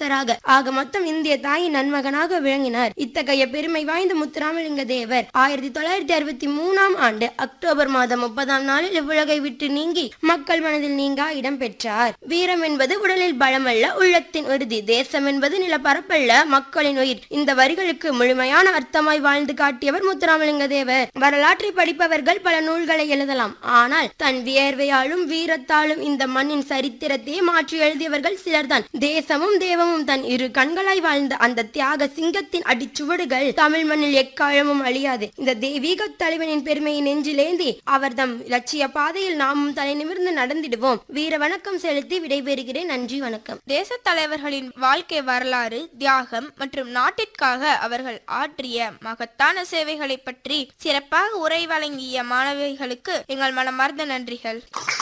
அரசராக ஆக மொத்தம் இந்திய தாயின் நன்மகனாக விளங்கினார். இத்தகைய பெருமை வாய்ந்த முத்துராமலிங்க தேவர் 1963ஆம் ஆண்டு அக்டோபர் மாதம் 30ஆம் நாளில் இவ்வுலகை விட்டு நீங்கி மக்கள் மனதில் நீங்கா இடம் பெற்றார். வீரம் என்பது உடலில் பலமல்ல, உள்ளத்தின் உறுதி. தேசம் என்பது நிலப்பரப்பல்ல, மக்களின் உயிர். இந்த வரிகளுக்கு முழுமையான அர்த்தமாய் வாழ்ந்து காட்டியவர் முத்துராமலிங்க தேவர். வரலாற்றை படிப்பவர்கள் பல நூல்களை எழுதலாம். ஆனால் தன் வியர்வையாலும் வீரத்தாலும் இந்த மண்ணின் சரித்திரத்தையே மாற்றி எழுதியவர்கள் சிலர்தான். தேசமும் தேவமும் தன் இரு கண்களாய் வாழ்ந்த அந்த தியாக சிங்கத்தின் அடிச்சுவடுகள் தமிழ் மண்ணில் எக்காலமும் அழியாது. இந்த தெய்வீக தலைவனின் பெருமையை நெஞ்சிலேந்தி அவர்தம் இலட்சிய பாதையில் நாமும் தலை நிமிர்ந்து நடந்திடுவோம். வீர வணக்கம் செலுத்தி விடைபெறுகிறேன். நன்றி, வணக்கம். தேச தலைவர்களின் வாழ்க்கை வரலாறு, தியாகம் மற்றும் நாட்டிற்காக அவர்கள் ஆற்றிய மகத்தான சேவைகளை பற்றி சிறப்பாக உரை வழங்கிய மாணவிகளுக்கு எங்கள் மனமார்ந்த நன்றிகள்.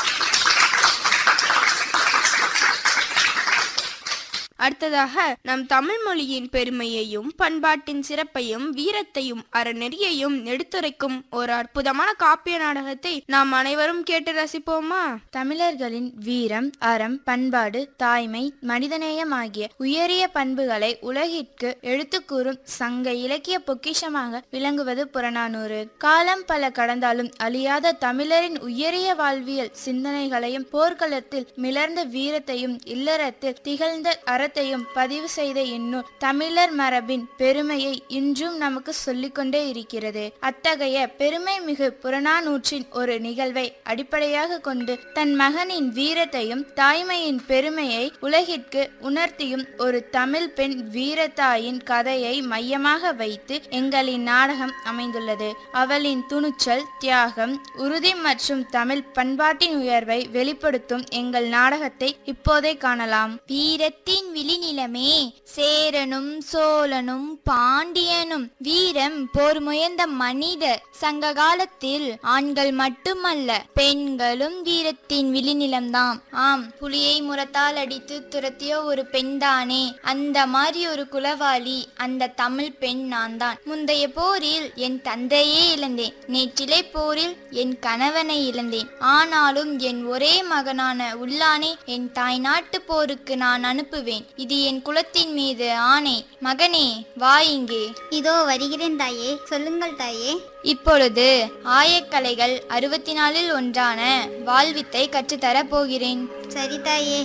அடுத்ததாக நம் தமிழ் மொழியின் பெருமையையும் பண்பாட்டின் சிறப்பையும் வீரத்தையும் அறநெறியையும் எடுத்துரைக்கும் ஒரு அற்புதமான காப்பிய நாடகத்தை நாம் அனைவரும் கேட்டு ரசிப்போமா? தமிழர்களின் வீரம், அறம், பண்பாடு, தாய்மை, மனிதநேயம் ஆகிய உயரிய பண்புகளை உலகிற்கு எடுத்து கூறும் சங்க இலக்கிய பொக்கிஷமாக விளங்குவது புறநானூறு. காலம் பல கடந்தாலும் அழியாத தமிழரின் உயரிய வாழ்வியல் சிந்தனைகளையும் போர்க்களத்தில் மிளர்ந்த வீரத்தையும் இல்லறத்தில் திகழ்ந்த அறத்தையும் பதிவு செய்த இந்நூல் தமிழர் மரபின் பெருமையை இன்றும் நமக்கு சொல்லிக்கொண்டே இருக்கிறது. அத்தகைய பெருமை மிகு புறநானூற்றின் ஒரு நிகழ்வை அடிப்படையாக கொண்டு தன் மகனின் வீரத்தையும் தாய்மையின் பெருமையை உலகிற்கு உணர்த்தியும் ஒரு தமிழ் பெண் வீரத்தாயின் கதையை மையமாக வைத்து எங்களின் நாடகம் அமைந்துள்ளது. அவளின் துணிச்சல், தியாகம், உறுதி மற்றும் தமிழ் பண்பாட்டின் உயர்வை வெளிப்படுத்தும் எங்கள் நாடகத்தை இப்போதே காணலாம். வீரத்தின் விழிநிலமே, சேரனும் சோழனும் பாண்டியனும் வீரம் போர் முயன்ற மனிதர். சங்க காலத்தில் ஆண்கள் மட்டுமல்ல, பெண்களும் வீரத்தின் விழிநிலம்தான். ஆம், புலியை முரத்தால் அடித்து துரத்திய ஒரு பெண்தானே. அந்த மாதிரி ஒரு குலவாளி அந்த தமிழ் பெண் நான் தான். முந்தைய போரில் என் தந்தையே இழந்தேன். நேற்றிலே போரில் என் கணவனை இழந்தேன். ஆனாலும் என் ஒரே மகனான உள்ளானே என் தாய் நாட்டு போருக்கு நான் அனுப்புவேன். இது என் குலத்தின் மீது ஆணை. மகனே, வா இங்கே. இதோ வருகிறேன் தாயே. சொல்லுங்கள் தாயே. இப்பொழுது ஆயக்கலைகள் 64இல் ஒன்றான வாழ்வித்தை கற்றுத்தரப் போகிறேன். சரி தாயே.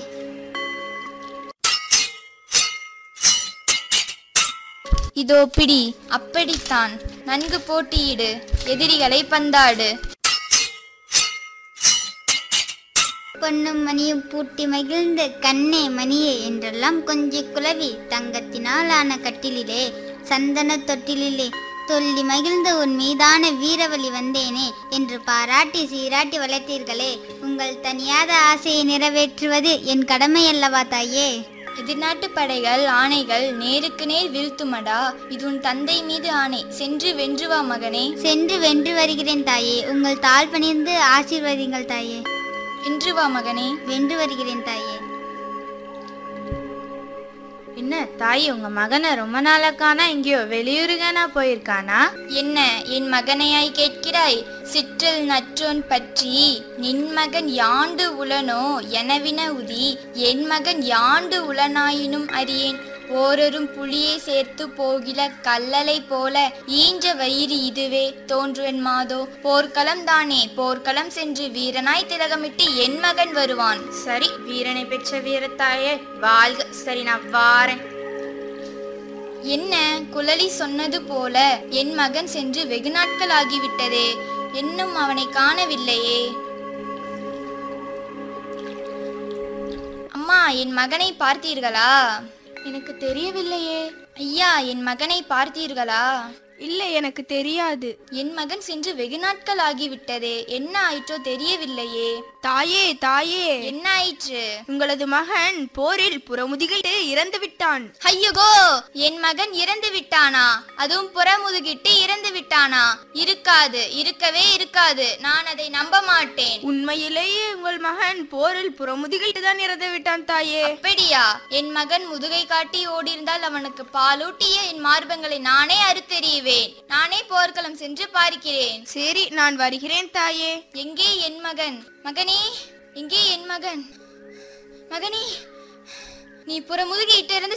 இதோ பிடி. அப்படித்தான். நன்கு போட்டியிடு. எதிரிகளை பந்தாடு. பொன்னும் மணியும் பூட்டி மகிழ்ந்து கண்ணே மணியே என்றெல்லாம் கொஞ்சி குலவி தங்கத்தினால் ஆன கட்டிலே சந்தன தொட்டிலே தொல்லி மகிழ்ந்து உன் மீதான வீரவழி வந்தேனே என்று பாராட்டி சீராட்டி வளர்த்தீர்களே. உங்கள் தனியாத ஆசையை நிறைவேற்றுவது என் கடமை அல்லவா தாயே? எதிர்நாட்டு படைகள் ஆணைகள் நேருக்கு நேர் வீழ்த்துமடா. இது உன் தந்தை மீது ஆணை. சென்று வென்று வா மகனே. சென்று வென்று வருகிறேன் தாயே. உங்கள் தாழ் பணிந்து ஆசீர்வதிங்கள் தாயே. வென்று வா மகனே. வென்று வருகிறேன் தாயே. என்ன தாய், உங்க மகனை ரொம்ப நாளுக்கானா எங்கேயோ வெளியூருகானா போயிருக்கானா? என்ன என் மகனையாய் கேட்கிறாய்? சிற்றில் நற்றோன் பற்றி நின் மகன் யாண்டு உளனோ எனவின உதி. என் மகன் யாண்டு உளனாயினும் அறியேன். ஓரரும் புலியை சேர்த்து போகில கல்லலை போல ஈன்ற வயிறு இதுவே தோன்றுவன் மாதோ. போர்க்களம் தானே, போர்க்களம் சென்று வீரனாய் திலகமிட்டு என் மகன் வருவான். சரி, வீரனை பெற்ற வீரத்தாயே வாழ்க. சரி, நான் வாரேன். என்ன குழலி சொன்னது போல என் மகன் சென்று வெகு நாட்கள் ஆகிவிட்டதே. இன்னும் அவனை காணவில்லையே. அம்மா, என் மகனை பார்த்தீர்களா? எனக்கு தெரியவில்லையே. ஐயா, என் மகனை பார்த்தீர்களா? இல்லை, எனக்கு தெரியாது. என் மகன் சென்று வெகு நாட்கள் ஆகிவிட்டதே. என்ன ஆயிற்றோ தெரியவில்லையே. தாயே, தாயே, என்ன ஆயிற்று? உங்களது மகன் போரில் புறமுதுகிட்டு இறந்து விட்டான். ஐயோ, என் மகன் இறந்து விட்டானா? அதுவும் புறமுதுகிட்டு இறந்து விட்டானா? இருக்காது, இருக்கவே இருக்காது. நான் அதை நம்ப மாட்டேன். உண்மையிலேயே உங்கள் மகன் போரில் புறமுதுகிட்டு தான் இறந்து விட்டான் தாயே. அப்படியா? என் மகன் முதுகை காட்டி ஓடியிருந்தால் அவனுக்கு பாலூட்டிய என் மார்பங்களை நானே அறுத்தெறிவேன். நானே போர்க்களம் சென்று பார்க்கிறேன். சரி, நான் வருகிறேன் தாயே. எங்கே என் மகன்? மகனே, எங்கே என் மகன்? மகனே, நீ புறமுதுகிட்டு இருந்து